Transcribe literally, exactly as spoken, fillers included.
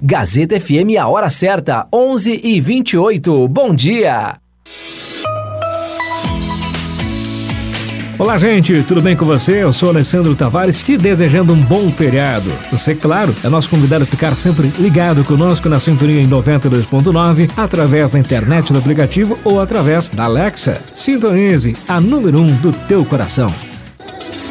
Gazeta F M, a hora certa, onze e vinte e oito. Bom dia! Olá, gente, tudo bem com você? Eu sou Alessandro Tavares, te desejando um bom feriado. Você, claro, é nosso convidado a ficar sempre ligado conosco na sintonia em noventa e dois ponto nove, através da internet do aplicativo ou através da Alexa. Sintonize a número um do teu coração.